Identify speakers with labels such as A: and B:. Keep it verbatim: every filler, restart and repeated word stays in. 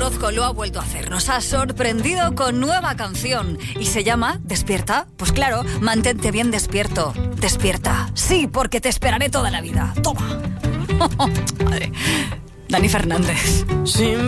A: Orozco lo ha vuelto a hacer. Nos ha sorprendido con nueva canción. Y se llama ¿Despierta? Pues claro, mantente bien despierto. Despierta. Sí, porque te esperaré toda la vida. Toma. Madre. Dani Fernández.
B: Sin